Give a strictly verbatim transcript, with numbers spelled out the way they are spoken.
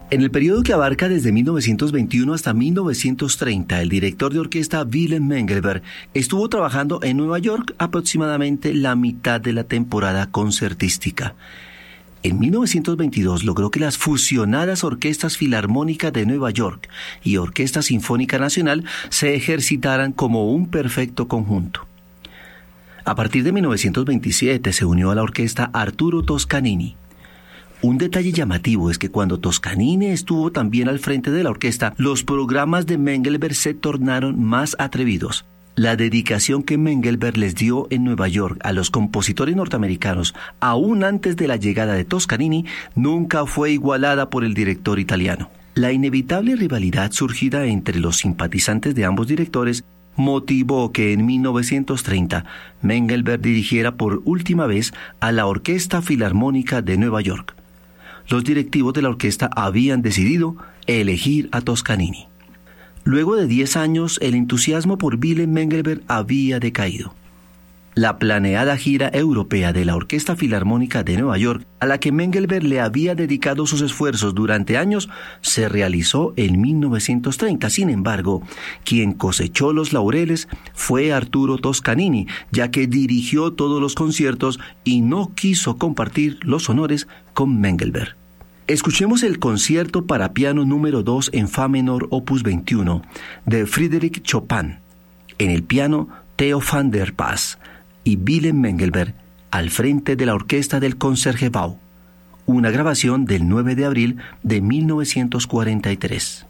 En el periodo que abarca desde mil novecientos veintiuno hasta mil novecientos treinta, el director de orquesta Wilhelm Mengelberg estuvo trabajando en Nueva York aproximadamente la mitad de la temporada concertística. En mil novecientos veintidós logró que las fusionadas Orquestas Filarmónicas de Nueva York y Orquesta Sinfónica Nacional se ejercitaran como un perfecto conjunto. A partir de mil novecientos veintisiete se unió a la orquesta Arturo Toscanini. Un detalle llamativo es que cuando Toscanini estuvo también al frente de la orquesta, los programas de Mengelberg se tornaron más atrevidos. La dedicación que Mengelberg les dio en Nueva York a los compositores norteamericanos, aún antes de la llegada de Toscanini, nunca fue igualada por el director italiano. La inevitable rivalidad surgida entre los simpatizantes de ambos directores motivó que en mil novecientos treinta Mengelberg dirigiera por última vez a la Orquesta Filarmónica de Nueva York. Los directivos de la orquesta habían decidido elegir a Toscanini. Luego de diez años, el entusiasmo por Wilhelm Mengelberg había decaído. La planeada gira europea de la Orquesta Filarmónica de Nueva York, a la que Mengelberg le había dedicado sus esfuerzos durante años, se realizó en mil novecientos treinta. Sin embargo, quien cosechó los laureles fue Arturo Toscanini, ya que dirigió todos los conciertos y no quiso compartir los honores con Mengelberg. Escuchemos el concierto para piano número dos en fa menor opus veintiuno de Frédéric Chopin. En el piano, Theo van der Paes y Wilhelm Mengelberg al frente de la orquesta del Concertgebouw. Una grabación del nueve de abril de mil novecientos cuarenta y tres.